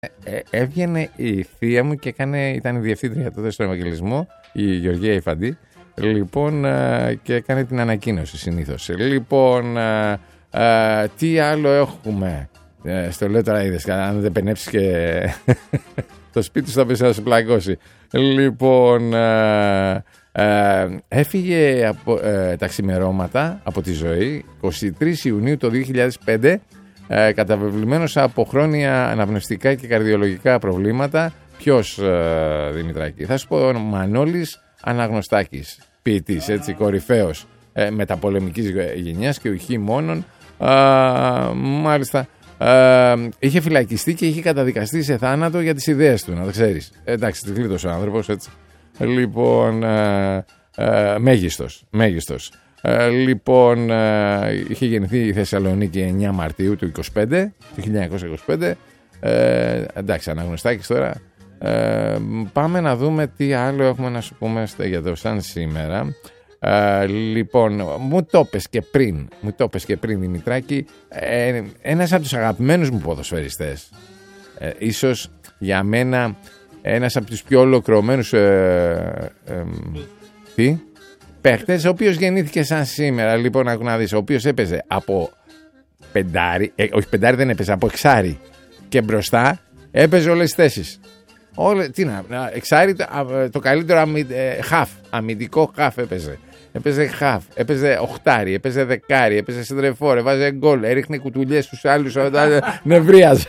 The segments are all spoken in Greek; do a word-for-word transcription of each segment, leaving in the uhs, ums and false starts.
Ε, έβγαινε η θεία μου και έκανε, ήταν η διευθύντρια τότε στον Ευαγγελισμό, η Γεωργία Ιφαντή, λοιπόν, ε, και έκανε την ανακοίνωση συνήθως. Λοιπόν, ε, ε, τι άλλο έχουμε, ε, στο λέω τώρα, είδες, αν δεν πενέψεις και το σπίτι σου θα πεις να σου πλακώσει. Λοιπόν, ε, ε, έφυγε από, ε, τα ξημερώματα από τη ζωή, εικοστή τρίτη Ιουνίου το δύο χιλιάδες πέντε, Ε, καταβεβλημένος από χρόνια αναπνευστικά και καρδιολογικά προβλήματα. Ποιος, ε, Δημητράκη? Θα σου πω, ο Μανώλης Αναγνωστάκης, ποιητής, έτσι, κορυφαίος, ε, μεταπολεμικής γενιάς και ουχή μόνον. Ε, μάλιστα, ε, είχε φυλακιστεί και είχε καταδικαστεί σε θάνατο για τις ιδέες του, να το ξέρεις. Ε, εντάξει, τη γλίτωσε ο άνθρωπος, έτσι. Λοιπόν, ε, ε, μέγιστος, μέγιστος. Ε, λοιπόν, ε, είχε γεννηθεί η Θεσσαλονίκη εννέα Μαρτίου του είκοσι πέντε, του χίλια εννιακόσια είκοσι πέντε. Ε, εντάξει, Αναγνωστάκης τώρα. Ε, πάμε να δούμε τι άλλο έχουμε να σου πούμε για το σαν σήμερα. Ε, λοιπόν, μου το πες και πριν, μου το πες και πριν, Δημητράκη, ε, ένας από τους αγαπημένους μου ποδοσφαιριστές, ε, ίσως για μένα ένας από τους πιο ολοκληρωμένους ε, ε, ε, τι? παίχτες, ο οποίος γεννήθηκε σαν σήμερα, λοιπόν, άκου να δεις, ο οποίος έπαιζε από πεντάρι, ε, όχι πεντάρι δεν έπαιζε, από εξάρι και μπροστά έπαιζε όλες τις θέσεις. Όλε, τι να, εξάρι το, το καλύτερο αμυ, ε, χαφ, αμυντικό χαφ έπαιζε. Έπαιζε χαφ, έπαιζε οχτάρι, έπαιζε δεκάρι, έπαιζε σεντρεφόρ, έβαζε γκολ, έριχνε κουτουλιές στους άλλους, νευρίαζε.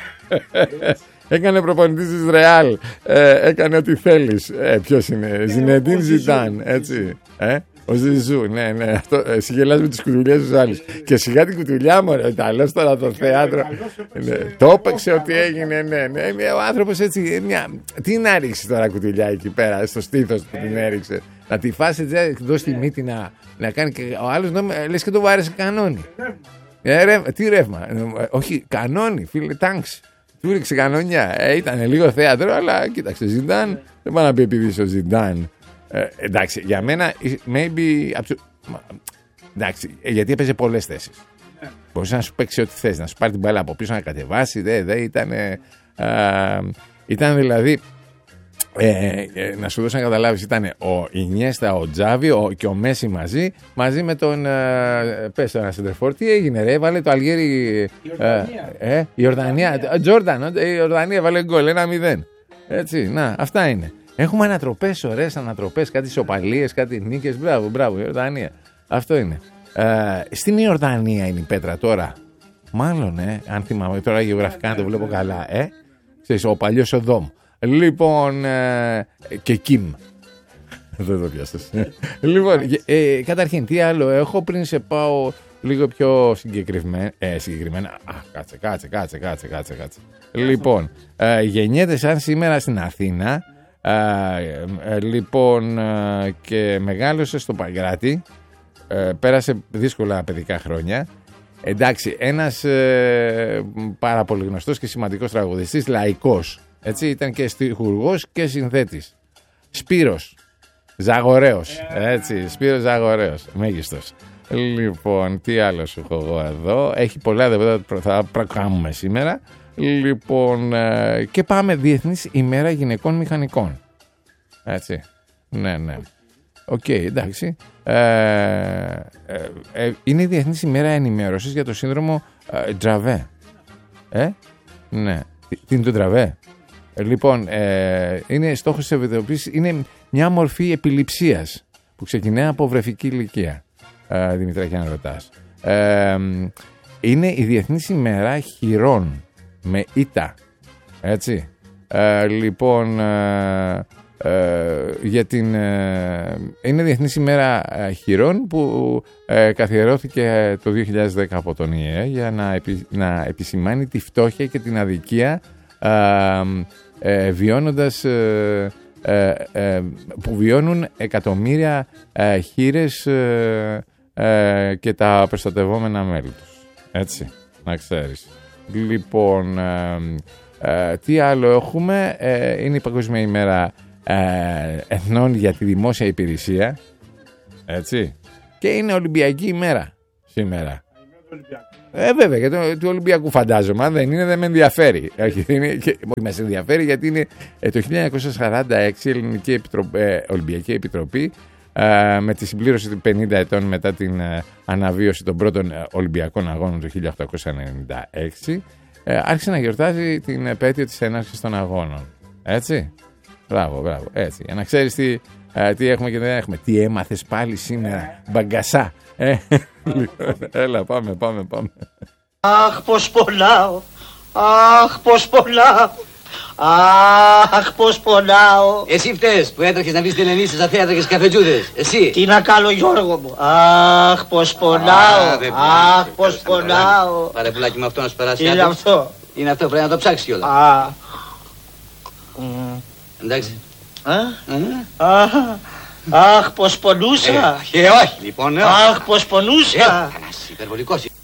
Έκανε προπονητής της Ρεάλ, ε, έκανε ό,τι θέλεις. Ε, ποιος είναι, Ζινεντίν Ζιντάν, έτσι. Ε, ο Ζιζού, ναι, ναι. Αυτό, ε, συγγελάς με τις κουτουλιές στους άλλους. Και σιγά την κουτουλιά μου, ρε, τα λέω τώρα το θέατρο. Ναι, το έπαιξε ότι έγινε, ναι, ναι. Ο άνθρωπος έτσι, μια, τι να ρίξει τώρα κουτουλιά εκεί πέρα, στο στήθος που την έριξε. Να τη φάσει, να δώσει τη μύτη να, να κάνει και ο άλλος, να, λες και το βάρεσε κανόνι. Ε, ρε, τι ρεύμα, ε, όχι, κανόνι, φίλε, τάγκς. Του ρίξε κανόνια. Ε, ήταν λίγο θέατρο, αλλά κοίταξε, Ζιντάν, δεν πάω να πει επειδή ο Ζιντάν. Ε, εντάξει, για μένα, maybe. Εντάξει, γιατί έπαιζε πολλές θέσεις. Yeah. Μπορούσε να σου παίξει ό,τι θες, να σου πάρει την μπάλα από πίσω, να κατεβάσει. Δεν δε, ήταν. Ε, ήταν δηλαδή. Ε, ε, να σου δώσω να καταλάβεις, ήταν ο Ινιέστα, ο Τζάβι ο, και ο Μέση μαζί, μαζί με τον ε, πες τον Σεντερφόρ. Τι έγινε, ρε, έβαλε το Αλγέρι η Ορδανία, ε, ε, η Ορδανία, Τζόρνταν, η Ορδανία έβαλε γκολ, ένα μηδέν. Έτσι, να, αυτά είναι. Έχουμε ανατροπές, ωραίες ανατροπές, κάτι ισοπαλίες, κάτι νίκες. Μπράβο, μπράβο, η Ορδανία. Αυτό είναι. Ε, στην Ιορδανία είναι η Πέτρα τώρα. Μάλλον, ε, αν θυμάμαι τώρα γεωγραφικά, να το βλέπω καλά, ε. Ξέρεις, ο παλιός Οδόμ. Λοιπόν, ε, και Κιμ. Δεν το πιάσες. Λοιπόν, ε, καταρχήν, τι άλλο έχω πριν σε πάω λίγο πιο συγκεκριμένα. Ε, συγκεκριμένα. Α, κάτσε, κάτσε, κάτσε, κάτσε, κάτσε, κάτσε. Λοιπόν, ε, γεννιέται σαν σήμερα στην Αθήνα. Ε, ε, λοιπόν, ε, και μεγάλωσε στο Παγκράτη. Ε, πέρασε δύσκολα παιδικά χρόνια. Εντάξει, ένας ε, πάρα πολύ γνωστός και σημαντικός τραγουδιστής, λαϊκός. Έτσι, ήταν και στιχουργός και συνθέτης. Σπύρος Ζαγορέος. Έτσι, Σπύρος Ζαγορέος. Μέγιστος. Λοιπόν, τι άλλο σου έχω εγώ εδώ. Έχει πολλά, δεν θα προκάμουμε σήμερα. Λοιπόν, και πάμε Διεθνής ημέρα γυναικών μηχανικών. Έτσι. Ναι, ναι. Οκ, okay, εντάξει. Ε, ε, ε, είναι η Διεθνής ημέρα ενημέρωσης για το σύνδρομο ε, Ντραβέ. Ε, ναι. Τι, τι είναι το Ντραβέ? Λοιπόν, ε, είναι στόχος της ευαισθητοποίησης, είναι μια μορφή επιληψίας που ξεκινάει από βρεφική ηλικία, ε, Δημητράκη, αν ρωτάς. Ε, είναι η Διεθνής ημέρα χειρών, με ήττα, έτσι. Ε, λοιπόν, ε, ε, για την, ε, είναι Διεθνής ημέρα χειρών που ε, καθιερώθηκε το δύο χιλιάδες δέκα από τον ΙΕ για να, επι, να επισημάνει τη φτώχεια και την αδικία ε, Ε, βιώνοντας ε, ε, ε, που βιώνουν εκατομμύρια ε, χήρες ε, ε, και τα προστατευόμενα μέλη τους. Έτσι, να ξέρεις. Λοιπόν, ε, ε, τι άλλο έχουμε? Ε, είναι η Παγκόσμια ημέρα ε, εθνών για τη δημόσια υπηρεσία. Έτσι. Και είναι Ολυμπιακή ημέρα σήμερα. Ε, βέβαια, για το, του Ολυμπιακού φαντάζομαι. Αν δεν είναι, δεν με ενδιαφέρει. Όχι, μας ενδιαφέρει γιατί είναι ε, το χίλια εννιακόσια σαράντα έξι η Ελληνική Επιτροπή, ε, Ολυμπιακή Επιτροπή ε, με τη συμπλήρωση των πενήντα ετών μετά την ε, αναβίωση των πρώτων ε, Ολυμπιακών Αγώνων το χίλια οκτακόσια ενενήντα έξι ε, άρχισε να γιορτάζει την επέτειο της έναρξης των αγώνων. Έτσι. Μπράβο, μπράβο. Έτσι. Για να ξέρεις τι, ε, τι έχουμε και δεν έχουμε. Τι έμαθες πάλι σήμερα, μπαγκασά. Ε, έλα, πάμε, πάμε, πάμε. Αχ, πως πονάω. Αχ, πως πονάω. Αχ, πως πονάω. Εσύ φταίς που έτρεχες να βρεις την ενίσχυση στα θέατρα και στις καφετζούδες. Εσύ. Τι να κάνω, Γιώργο μου. Αχ, πως πονάω. Αχ, πως πονάω. Πάρε πουλάκι με αυτό να σου περάσει. Τι είναι αυτό? Είναι αυτό, πρέπει να το ψάξεις κιόλας. Αχ. Εντάξει. Αχ, αχ, πως πονούσα. Ε, όχι, λοιπόν. Αχ, πως πονούσα. Υπερβολικός.